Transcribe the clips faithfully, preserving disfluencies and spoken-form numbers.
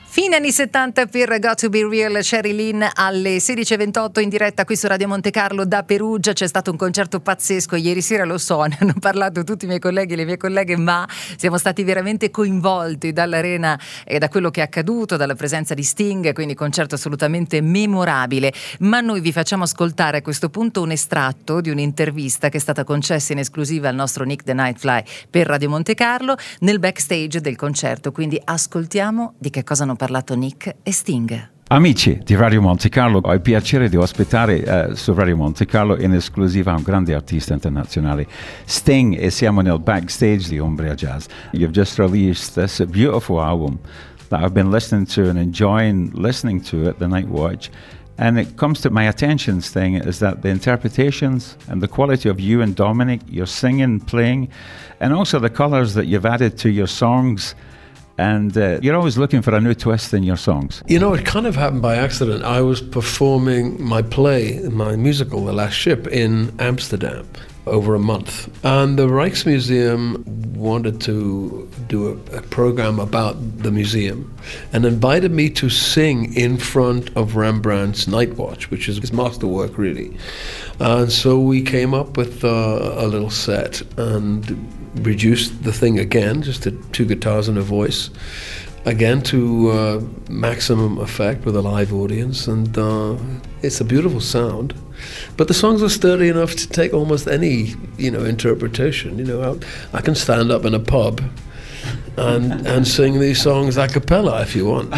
Fine anni settanta per Got to Be Real, Sherry Lynn alle sedici e ventotto in diretta qui su Radio Monte Carlo da Perugia. C'è stato un concerto pazzesco ieri sera, lo so, ne hanno parlato tutti i miei colleghi e le mie colleghe, ma siamo stati veramente coinvolti dall'arena e da quello che è accaduto, dalla presenza di Sting, quindi concerto assolutamente memorabile. Ma noi vi facciamo ascoltare a questo punto un estratto di un'intervista che è stata concessa in esclusiva al nostro Nick the Nightfly per Radio Monte Carlo nel backstage del concerto, quindi ascoltiamo di che cosa hanno parlato Nick e Sting. Amici di Radio Monte Carlo, ho il piacere di ospitare uh, su Radio Monte Carlo in esclusiva un grande artista internazionale, Sting, e siamo nel backstage di Umbria Jazz. You've just released this beautiful album that I've been listening to and enjoying listening to at the Night Watch. And it comes to my attention, Sting, is that the interpretations and the quality of you and Dominic, your singing, playing, and also the colours that you've added to your songs. And uh, you're always looking for a new twist in your songs. You know, it kind of happened by accident. I was performing my play, my musical, The Last Ship, in Amsterdam over a month. And the Rijksmuseum wanted to do a, a program about the museum and invited me to sing in front of Rembrandt's Night Watch, which is his masterwork, really. And so we came up with uh, a little set and reduced the thing again, just to two guitars and a voice, again to uh, maximum effect with a live audience, and uh, it's a beautiful sound. But the songs are sturdy enough to take almost any, you know, interpretation. You know, I, I can stand up in a pub and, and sing these songs a cappella if you want.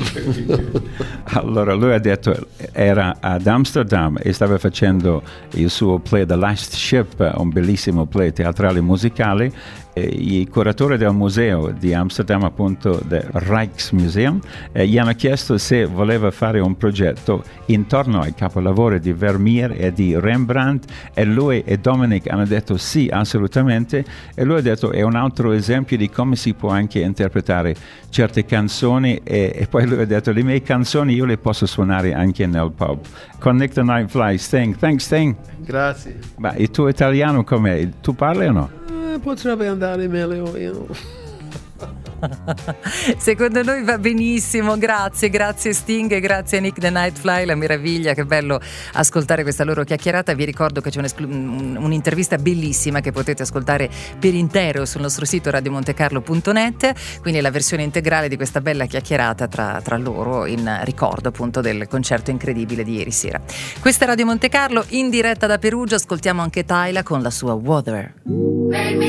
Allora lui ha detto era ad Amsterdam e stava facendo il suo play The Last Ship, un bellissimo play teatrale musicale. E i curatori del museo di Amsterdam, appunto del Rijksmuseum, eh, gli hanno chiesto se voleva fare un progetto intorno ai capolavori di Vermeer e di Rembrandt, e lui e Dominic hanno detto sì, assolutamente. E lui ha detto è un altro esempio di come si può anche interpretare certe canzoni, e, e poi lui ha detto le mie canzoni io le posso suonare anche nel pub. Con Nick the Nightfly, Sting. Thanks, Sting. Grazie. Ma il tuo italiano com'è? Tu parli o no? Eh, potrebbe andare meglio, io. Secondo noi va benissimo, grazie, grazie Sting e grazie a Nick the Nightfly, la meraviglia, che bello ascoltare questa loro chiacchierata. Vi ricordo che c'è un, un'intervista bellissima che potete ascoltare per intero sul nostro sito radio monte carlo punto net, quindi la versione integrale di questa bella chiacchierata tra, tra loro in ricordo appunto del concerto incredibile di ieri sera. Questa è Radio Monte Carlo in diretta da Perugia, ascoltiamo anche Tyla con la sua Water.